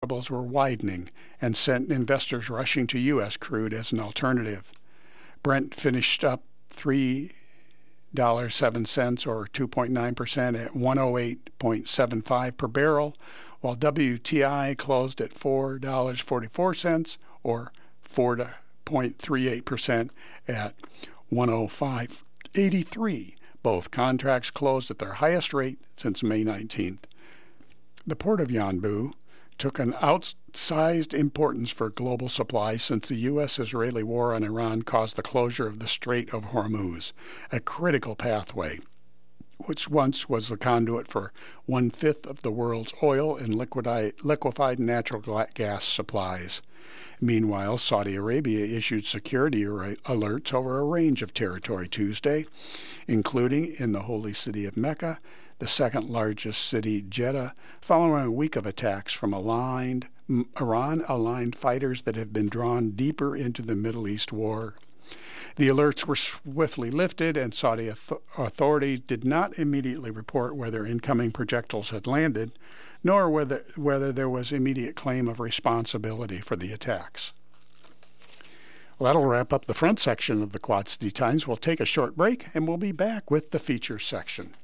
levels were widening and sent investors rushing to U.S. crude as an alternative. Brent finished up $3.07 or 2.9% at 108.75 per barrel, while WTI closed at $4.44 or 4.38% at 105.83. Both contracts closed at their highest rate since May 19th. The port of Yanbu took an outsized importance for global supply since the U.S.-Israeli war on Iran caused the closure of the Strait of Hormuz, a critical pathway, which once was the conduit for one-fifth of the world's oil and liquefied natural gas supplies. Meanwhile, Saudi Arabia issued security alerts over a range of territory Tuesday, including in the holy city of Mecca, the second largest city, Jeddah, following a week of attacks from Iran-aligned fighters that have been drawn deeper into the Middle East war. The alerts were swiftly lifted, and Saudi authorities did not immediately report whether incoming projectiles had landed, nor whether there was immediate claim of responsibility for the attacks. Well, that'll wrap up the front section of the Quad City Times. We'll take a short break, and we'll be back with the features section.